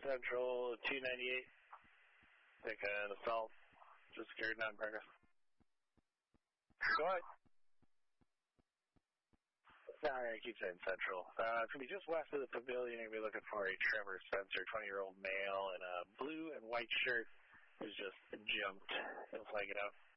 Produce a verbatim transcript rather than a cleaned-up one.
Central two ninety-eight. Take an assault. Just carried on progress. Go ahead. Sorry, I keep saying Central. Uh, it's going to be just west of the pavilion. You're going to be looking for a Trevor Spencer, twenty-year-old male in a blue and white shirt who's just jumped. He'll flag it out.